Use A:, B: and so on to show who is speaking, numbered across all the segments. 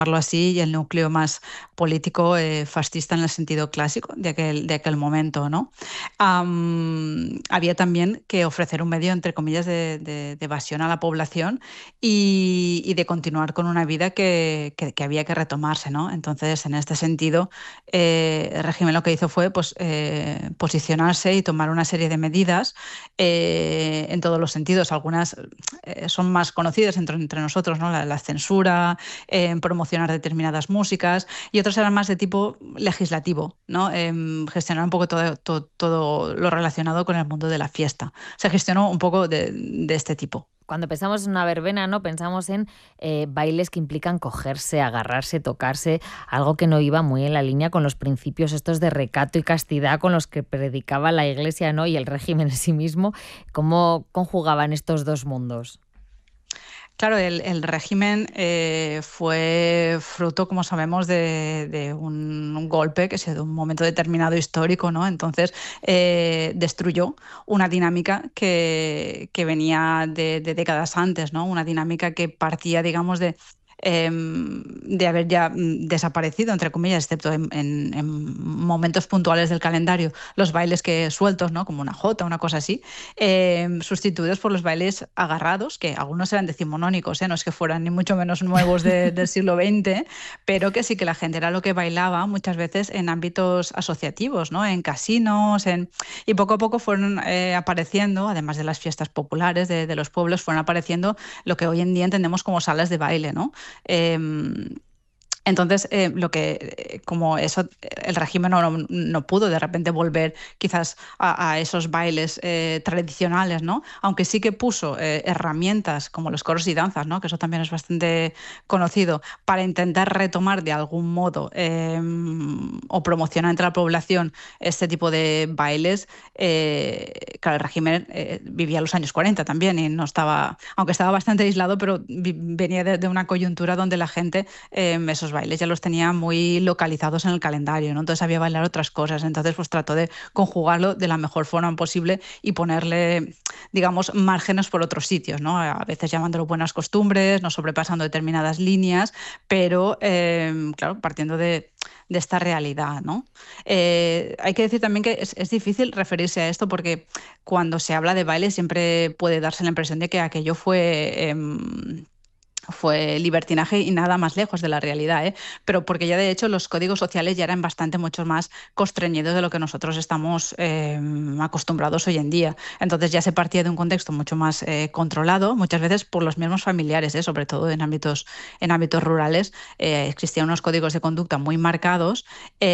A: así, y el núcleo más político fascista en el sentido clásico de aquel momento, ¿no? Había también que ofrecer un medio, entre comillas, de evasión a la población y de continuar con una vida que había que retomarse, ¿no? Entonces, en este sentido, el régimen lo que hizo fue pues, posicionarse y tomar una serie de medidas en todos los sentidos. Algunas son más conocidas entre nosotros, ¿no? La censura, promocionar determinadas músicas, y otros eran más de tipo legislativo, ¿no? Gestionar un poco todo lo relacionado con el mundo de la fiesta. Se gestionó un poco de este tipo.
B: Cuando pensamos en una verbena, ¿no? Pensamos en bailes que implican cogerse, agarrarse, tocarse, algo que no iba muy en la línea con los principios estos de recato y castidad con los que predicaba la Iglesia, ¿no? Y el régimen en sí mismo. ¿Cómo conjugaban estos dos mundos?
A: Claro, el régimen fue fruto, como sabemos, de un golpe que se dio en un momento determinado histórico, ¿no? Entonces destruyó una dinámica que venía de décadas antes, ¿no? Una dinámica que partía, digamos, de haber ya desaparecido, entre comillas, excepto en momentos puntuales del calendario, los bailes que sueltos, ¿no? Como una jota, una cosa así, sustituidos por los bailes agarrados, que algunos eran decimonónicos, no es que fueran ni mucho menos nuevos del siglo XX, pero que sí que la gente era lo que bailaba muchas veces en ámbitos asociativos, ¿no? En casinos, y poco a poco fueron apareciendo, además de las fiestas populares de los pueblos, fueron apareciendo lo que hoy en día entendemos como salas de baile, ¿no? Eh, entonces, como eso, el régimen no pudo de repente volver quizás a esos bailes tradicionales, ¿no? Aunque sí que puso herramientas como los coros y danzas, ¿no? Que eso también es bastante conocido, para intentar retomar de algún modo o promocionar entre la población este tipo de bailes. Claro, el régimen vivía los años 40 también y no estaba, aunque estaba bastante aislado, pero venía de una coyuntura donde la gente esos bailes ya los tenía muy localizados en el calendario, ¿no? Entonces sabía bailar otras cosas. Entonces pues trató de conjugarlo de la mejor forma posible y ponerle, digamos, márgenes por otros sitios, ¿no? A veces llamándolo buenas costumbres, no sobrepasando determinadas líneas, pero claro, partiendo de esta realidad, ¿no? Hay que decir también que es difícil referirse a esto porque cuando se habla de baile siempre puede darse la impresión de que aquello fue libertinaje y nada más lejos de la realidad, ¿eh? Pero porque ya de hecho los códigos sociales ya eran bastante mucho más constreñidos de lo que nosotros estamos acostumbrados hoy en día. Entonces ya se partía de un contexto mucho más controlado, muchas veces por los mismos familiares, sobre todo en ámbitos rurales. Existían unos códigos de conducta muy marcados,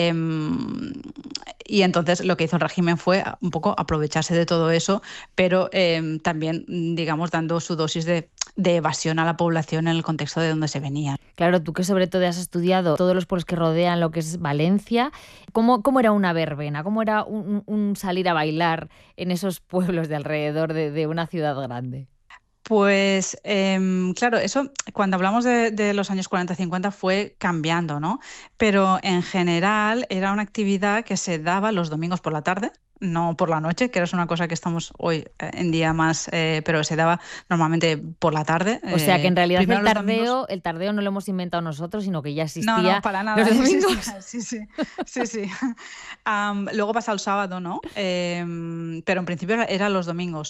A: y entonces lo que hizo el régimen fue un poco aprovecharse de todo eso, pero también, digamos, dando su dosis de evasión a la población en el contexto de donde se venía.
B: Claro, tú que sobre todo has estudiado todos los pueblos que rodean lo que es Valencia, ¿cómo era una verbena? ¿Cómo era un salir a bailar en esos pueblos de alrededor de una ciudad grande?
A: Pues claro, eso cuando hablamos de los años 40-50 fue cambiando, ¿no? Pero en general era una actividad que se daba los domingos por la tarde, no por la noche, que era una cosa que estamos hoy en día más, pero se daba normalmente por la tarde.
B: O sea que en realidad
A: Primero los domingos.
B: el tardeo no lo hemos inventado nosotros, sino que ya
A: No, no,
B: existía
A: para
B: los
A: nada, ya
B: domingos.
A: existía, sí, sí, sí, sí. Luego pasa el sábado, ¿no? Pero en principio era los domingos.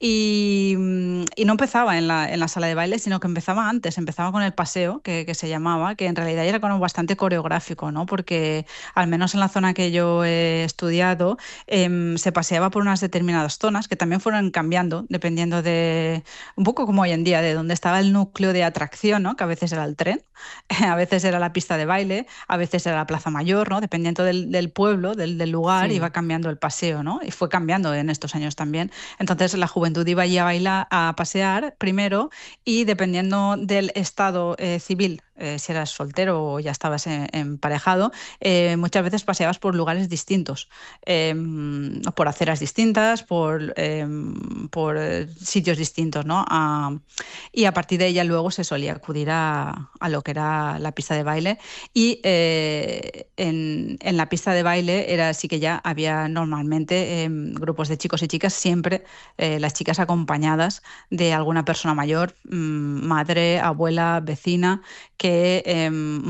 A: Y no empezaba en la sala de baile, sino que empezaba antes, empezaba con el paseo, que se llamaba, que en realidad era como bastante coreográfico, ¿no? Porque al menos en la zona que yo he estudiado, se paseaba por unas determinadas zonas que también fueron cambiando, dependiendo un poco como hoy en día, de dónde estaba el núcleo de atracción, ¿no? Que a veces era el tren. A veces era la pista de baile, a veces era la Plaza Mayor, ¿no? Dependiendo del pueblo, del lugar, iba
B: Sí.
A: cambiando el paseo, ¿no? Y fue cambiando en estos años también. Entonces la juventud iba allí a bailar, a pasear primero, y dependiendo del estado civil, si eras soltero o ya estabas emparejado, muchas veces paseabas por lugares distintos, por aceras distintas, por sitios distintos, ¿no? Y a partir de ella luego se solía acudir a lo que era la pista de baile, y en la pista de baile sí que ya había normalmente grupos de chicos y chicas, siempre las chicas acompañadas de alguna persona mayor, madre, abuela, vecina, que